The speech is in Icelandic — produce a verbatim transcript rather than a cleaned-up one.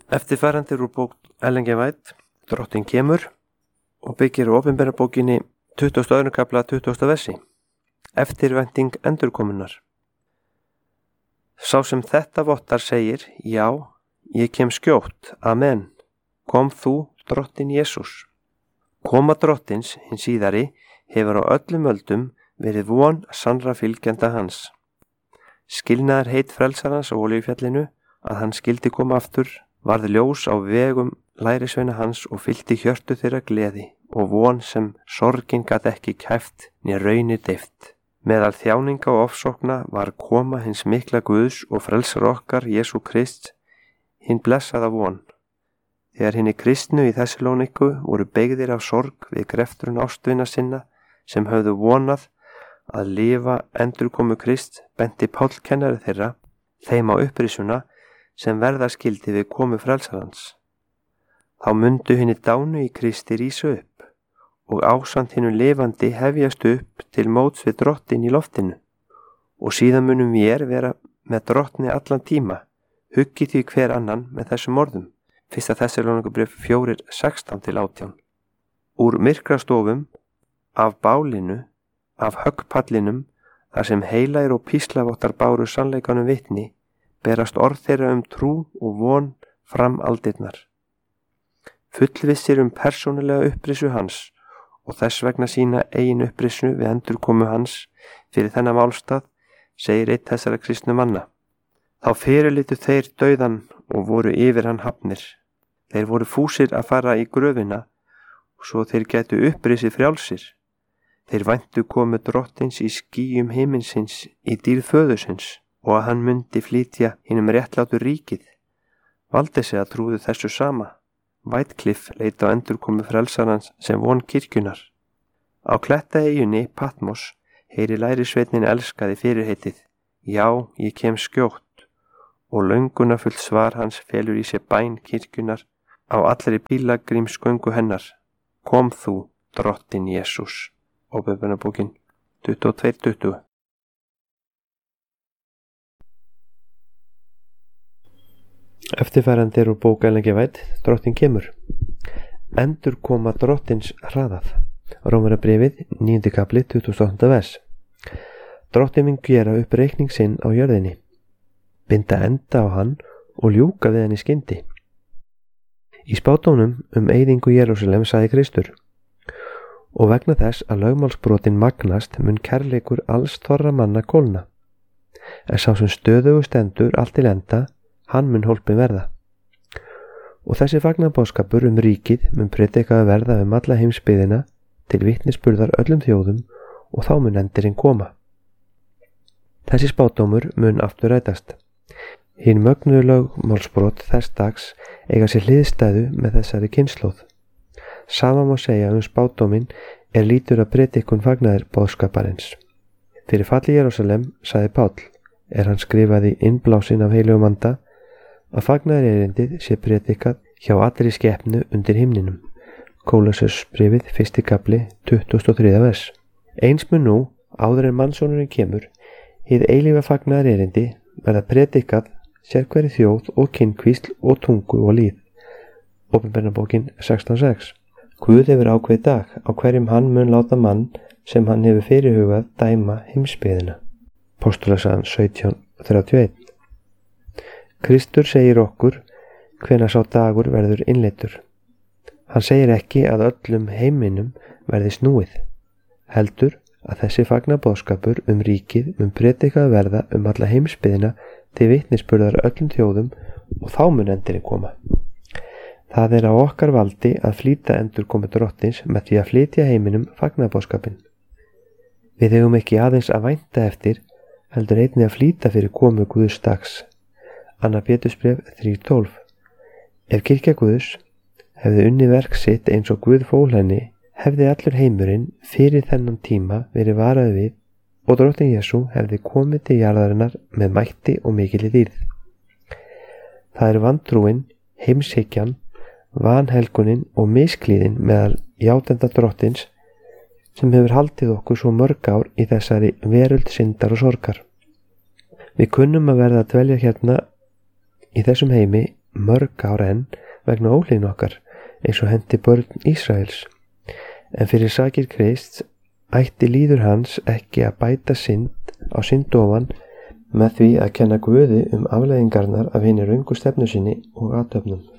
Eftirfarandi er úr bók Ellen G. White, Drottinn kemur, og byggir á opinbera bókinni tuttugasta og öðrum kafla tuttugasta versi. Eftirvænting endurkomunnar. Sá sem þetta vottar segir, já, ég kem skjótt, amen. Kom þú, Drottinn Jesús. Koma Drottins, hinn síðari, hefur á öllum öldum verið von sannra fylgjenda hans. Skilnaðar heit frelsarans á Olíufjallinu, að hann skildi koma aftur, varð ljós á vegum lærisveina hans og fyllti hjörtu þeirra gleði og von sem sorgin gat ekki kæft né raunir deyft. Meðal þjáninga og ofsókna var koma hins mikla Guðs og frelsar okkar Jesú Krist, hinn blessaða von. Þegar hinni kristnu í Þessalóníku voru beygðir af sorg við greftrun ástvina sinna sem höfðu vonað að lifa endurkomu Krist, benti Páll kennari þeirra þeim á upprisuna sem verða skildi við komu frelsarans. Þá mundu hinni dánu í Kristi rísa upp og ásamt hinnu lifandi hefjast upp til móts við Drottinn í loftinu. Og síðan munum vér vera með Drottni allan tíma, huggi því hver annan með þessum orðum. Fyrsta Þessalóníkubréf fjórir sextán til átján. Úr myrkrastofum, af bálinu, af höggpallinum, þar sem heilair og píslavottar báru sannleikanum vitni, berast orð þeirra um trú og von fram aldirnar. Fullvissir um persónulega upprisu hans og þess vegna sína eigin upprisu við endurkomu hans fyrir þennan málstað, segir einn þessara kristnu manna. Þá fyrirlitu þeir dauðan og voru yfir hann hafnir. Þeir voru fúsir að fara í gröfina og svo þeir gætu upprisið frjálsir. Þeir væntu komu Drottins í skýjum himinsins í dýrð föðursins og að hann myndi flytja hinum réttlátu ríkið. Valdesi að trúðu þessu sama. Whitecliff leit á endurkomu frelsarans sem von kirkjunar. Á klettaeyjunni Patmos heyri lærisveitnin elskaði fyrirheitið, já, ég kem skjótt, og löngunarfullt svar hans felur í sér bæn kirkjunar á allri pílagrímsgöngu hennar. Kom þú, Drottinn Jesús. Opinberunarbókin tuttugu og tvö tuttugu. Eftirfarandi er úr bók Ellen G. White, Drottinn kemur. Endur koma Drottins hraðað. Rómarabréfið, níundi kafli, tuttugasta og áttunda vers. Drottinn mun gera upp reikning sinn á jörðinni, binda enda á hann og ljúka við hann í skyndi. Í spádómnum um eyðingu Jerúsalem sagði Kristur, og vegna þess að lögmálsbrotin magnast mun kærleikur alls þorra manna kólna. En sá sem stöðugu stendur allt til enda, hann mun hólpin verða. Og þessi fagnarboðskapur um ríkið mun predikaður verða um alla heimsbyggðina til vitnisburðar öllum þjóðum og þá mun endirinn koma. Þessi spádómur mun aftur rætast. Hinn mögnuðu lögmálsbrot þess dags eiga sér hliðstæðu með þessari kynslóð. Sama má segja um spádóminn er lítur að predikun fagnaðar boðskaparins. Fyrir falli Jerúsalem, sagði Páll, er hann skrifaði innblásin af heilugum anda, að fagnaðarerindið sé predikað hjá allri skepnu undir himninum. Kólossarsbréfið, fyrsti kafli, tuttugasta og þriðja vers. Eins mun nú, áður en mannssonurinn kemur, hið eilífa fagnaðarerindi verða predikað sérhverri þjóð og kynnkvísl og tungu og líð. Opinberunarbókin sextán sex. Guð hefur ákveðið dag á hverjum hann mun láta mann sem hann hefur fyrirhugað dæma heimsbyggðina. Póstulasagan sautján þrjátíu og eitt. Kristur segir okkur hvenær sá dagur verður innleiddur. Hann segir ekki að öllum heiminum verði snúið, heldur að þessi fagnarboðskapur um ríkið mun predikað verða um alla heimsbyggðina til vitnisburðar öllum þjóðum og þá mun endirinn koma. Það er á okkar valdi að flýta endurkomu Drottins með því að flytja heiminum fagnarboðskapinn. Við eigum ekki aðeins að vænta eftir, heldur einnig að flýta fyrir komu Guðs dags. Annar Pétursbréf þrjú tólf. Ef kirkja Guðs hefði unnið verk sitt eins og Guð fól henni, hefði allur heimurinn fyrir þennan tíma verið varaður við og Drottinn Jesú hefði komið til jarðarinnar með mætti og mikilli dýrð. Það er vantrúin, heimshyggjan, vanhelgunin og misklíðin meðal játenda Drottins sem hefur haldið okkur svo mörg ár í þessari veröld syndar og sorgar. Við kunnum að verða að dvelja hérna í þessum heimi mörg ár enn vegna ólíðni okkar, eins og henti börn Ísraels. En fyrir sakir Krists ætti líður hans ekki að bæta synd á synd ofan með því að kenna Guði um afleiðingarnar af hinni röngu stefnu sinni og athöfnum.